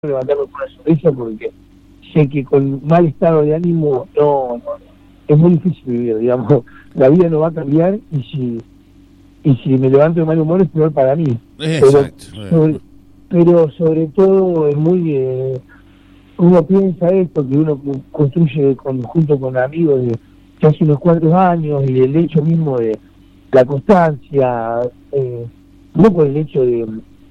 levantarme con una sonrisa porque sé que con mal estado de ánimo no es muy difícil vivir, digamos. La vida no va a cambiar y si me levanto de mal humor es peor para mí. Exacto. Pero sobre todo es muy... uno piensa esto, que uno construye junto con amigos de hace unos cuantos años, y el hecho mismo de la constancia, no por el hecho de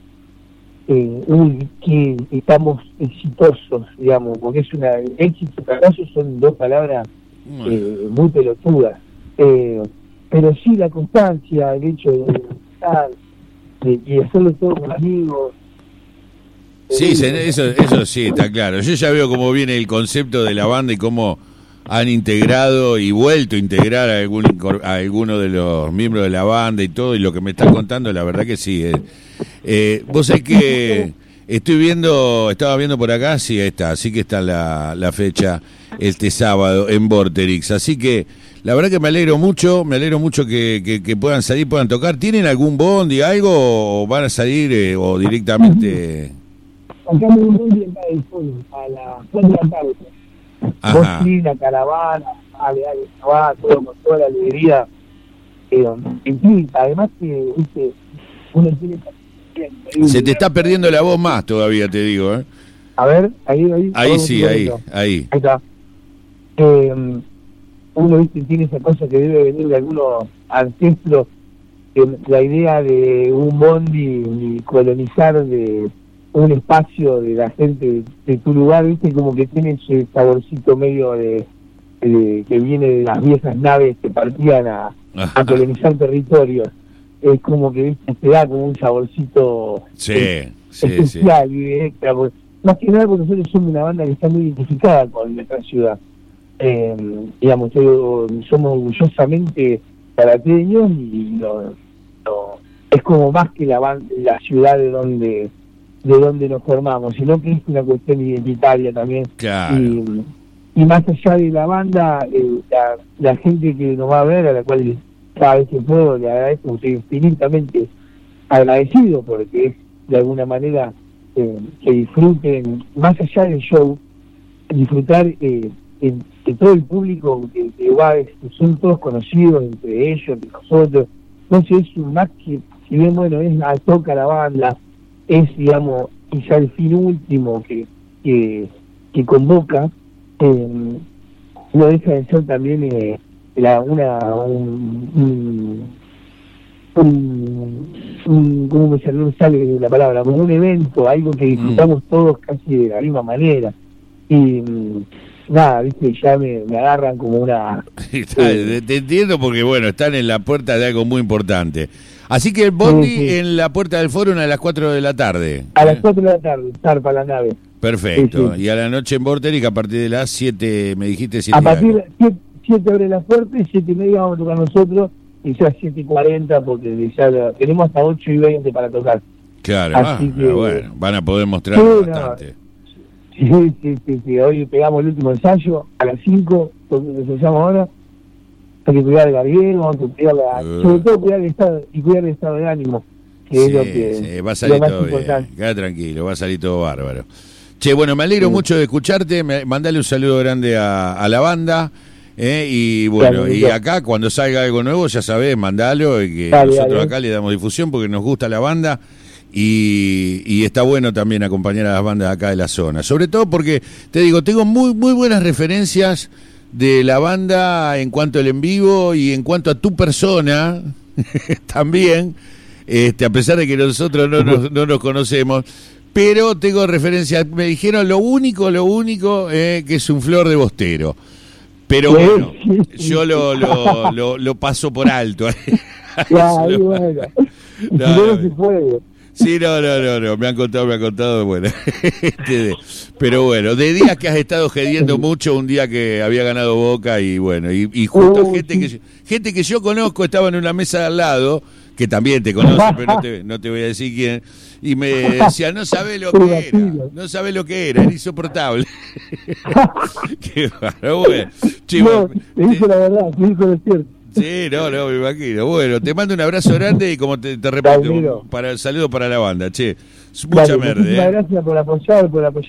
que estamos exitosos, digamos, porque éxito y fracaso son dos palabras muy pelotudas, pero sí la constancia, el hecho de estar y hacerlo todo con amigos. Sí, eso sí, está claro. Yo ya veo cómo viene el concepto de la banda y cómo han integrado y vuelto a integrar a alguno de los miembros de la banda y todo, y lo que me estás contando, la verdad que sí. Vos sabés que estaba viendo por acá, sí, está, así que está la fecha este sábado en Vorterix, así que la verdad que me alegro mucho que puedan salir, puedan tocar. ¿Tienen algún bondi, algo, o van a salir o directamente...? Sacamos un bondi acá del fondo, a las 4 de la tarde. Bondi, la caravana, va todo con toda la alegría. Además que, viste, uno tiene... Se te está perdiendo la voz más todavía, te digo, ¿eh? A ver, ahí. Ahí sí, ahí. Ahí está. Uno, viste, tiene esa cosa que debe venir de algunos ancestros, la idea de un bondi y colonizar de un espacio de la gente de tu lugar, viste, como que tiene ese saborcito medio de que viene de las viejas naves que partían a colonizar territorios. Es como que, viste, te da como un saborcito especial y extra, porque, más que nada porque nosotros somos una banda que está muy identificada con nuestra ciudad. Digamos, somos orgullosamente carateños y es como más que la ciudad de donde nos formamos, sino que es una cuestión identitaria también. Claro. Y más allá de la banda, la gente que nos va a ver, a la cual cada vez que puedo le agradezco, estoy infinitamente agradecido, porque es de alguna manera que disfruten, más allá del show, disfrutar que todo el público que va, son todos conocidos entre ellos, entre nosotros. Entonces es un más que, si bien bueno, toca la banda, es, digamos, quizá el fin último que convoca, no deja de ser también ¿cómo me sale la palabra? Como un evento, algo que disfrutamos todos casi de la misma manera. Y nada, viste, ya me agarran como una... Te entiendo porque, bueno, están en la puerta de algo muy importante. Así que el bondi en la puerta del foro a las 4 de la tarde. A las 4 de la tarde, zarpa la nave. Perfecto. Y a la noche en Vorterix a partir de las 7, me dijiste 7. A partir de 7 abre la puerta y 7:30 vamos a tocar nosotros, y ya 7:40 porque ya tenemos hasta 8:20 para tocar. Claro, así que, bueno, van a poder mostrar bastante. Sí, hoy pegamos el último ensayo a las 5, porque ensayamos ahora. Hay que cuidar el garguero, hay que cuidar sobre todo cuidar el estado de ánimo, que es lo que va a salir lo más todo importante. Bien, queda tranquilo, va a salir todo bárbaro. Che, bueno, me alegro mucho de escucharte, mandale un saludo grande a la banda, y bueno, y acá cuando salga algo nuevo, ya sabés, mandalo, y que nosotros acá le damos difusión porque nos gusta la banda. Y está bueno también acompañar a las bandas acá de la zona, sobre todo porque, te digo, tengo muy muy buenas referencias de la banda en cuanto al en vivo y en cuanto a tu persona también, a pesar de que nosotros no nos conocemos, pero tengo referencias. Me dijeron lo único que es un flor de bostero, pero bueno, yo lo paso por alto. No se puede. Sí, no, me han contado, bueno. Pero bueno, de días que has estado gediendo mucho, un día que había ganado Boca y bueno, y justo gente que yo conozco estaba en una mesa de al lado, que también te conoce, pero no te voy a decir quién, y me decía, no sabe lo que era, era insoportable. Qué bueno. Chivo, no, te dijo la verdad, te dijo lo cierto. Sí, no, me imagino. Bueno, te mando un abrazo grande y como te repito, Dale, para el saludo para la banda, che. Mucha dale, merde, muchísimas gracias por apoyar,